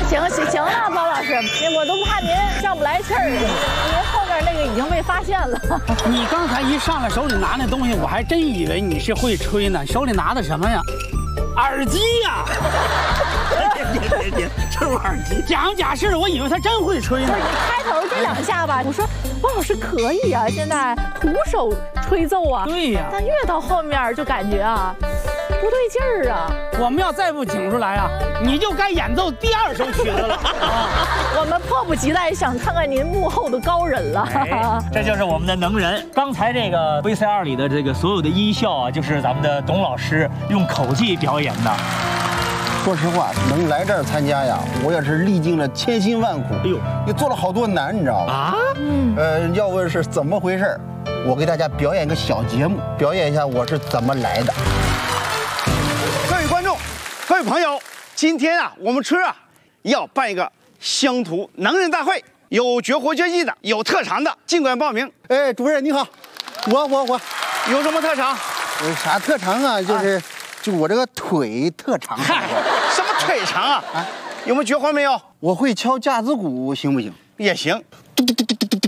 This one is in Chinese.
行了，包老师，我都怕您上不来气儿，您后面那个已经被发现了。 你刚才一上来手里拿那东西，我还真以为你是会吹呢。手里拿的什么呀？耳机呀！别，这是耳机。假假是，我以为他真会吹呢。 不是，你开头这2下吧，我说包老师可以啊，现在徒手吹奏啊。 对呀。 但越到后面就感觉啊，不对劲儿啊。 我们要再不请出来啊，你就该演奏第2首曲子了。 我们迫不及待想看看您幕后的高人了。 这就是我们的能人。刚才这个 VCR 里的这个所有的音效啊，就是咱们的董老师用口技表演的。 说实话，能来这儿参加呀，我也是历尽了千辛万苦，也做了好多难，你知道吗？啊，要问是怎么回事，我给大家表演个小节目，表演一下我是怎么来的。 各位观众，各位朋友，今天啊，我们村啊要办一个乡土能人大会，有绝活绝技的，有特长的，尽管报名。 哎，主任你好，我有什么特长？ 啥特长啊？就我这个腿特长。 嗨，什么腿长啊？有没有绝活没有？ 我会敲架子鼓，行不行？ 也行。